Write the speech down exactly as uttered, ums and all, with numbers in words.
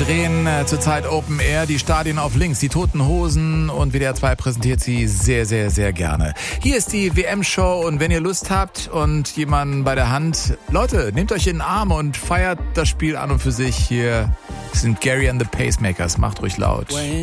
drehen äh, zurzeit Open Air, die Stadien auf links, die Toten Hosen, und W D R zwei präsentiert sie sehr, sehr, sehr gerne. Hier ist die W M-Show, und wenn ihr Lust habt und jemanden bei der Hand, Leute, nehmt euch in den Arm und feiert das Spiel an und für sich. Hier sind Gary and the Pacemakers, macht ruhig laut.